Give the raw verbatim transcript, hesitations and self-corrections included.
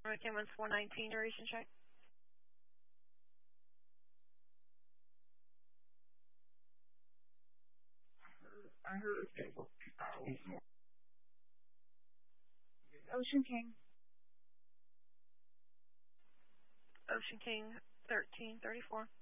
Hurricane one four nineteen, duration check. I heard Ocean King. Ocean King thirteen thirty-four.